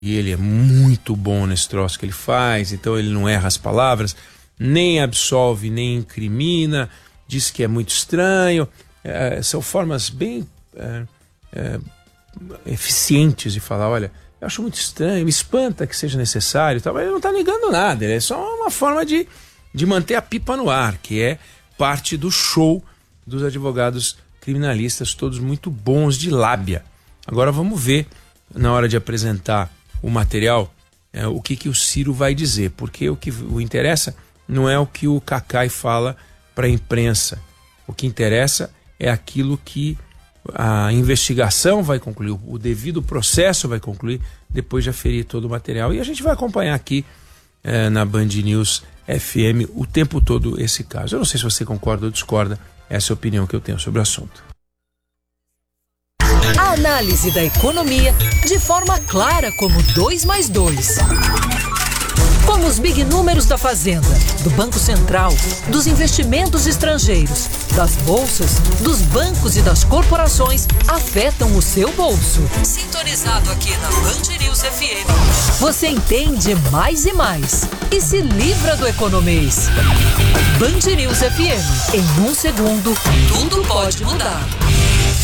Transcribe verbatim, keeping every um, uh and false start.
e ele é muito bom nesse troço que ele faz, então ele não erra as palavras, nem absolve, nem incrimina, diz que é muito estranho. É, são formas bem é, é, eficientes de falar, olha, eu acho muito estranho, me espanta que seja necessário, tá? Mas ele não está negando nada, ele é só uma forma de, de manter a pipa no ar, que é parte do show dos advogados criminalistas, todos muito bons de lábia. Agora vamos ver, na hora de apresentar o material, é, o que, que o Ciro vai dizer, porque o que o interessa não é o que o Cacai fala para a imprensa, o que interessa é aquilo que a investigação vai concluir, o devido processo vai concluir depois de aferir todo o material, e a gente vai acompanhar aqui é, na Band News F M o tempo todo esse caso. Eu não sei se você concorda ou discorda, essa é a opinião que eu tenho sobre o assunto. A análise da economia de forma clara como dois mais dois. Como os big números da Fazenda, do Banco Central, dos investimentos estrangeiros, das bolsas, dos bancos e das corporações afetam o seu bolso. Sintonizado aqui na Band News F M, você entende mais e mais e se livra do economês. Band News F M, em um segundo, tudo pode mudar.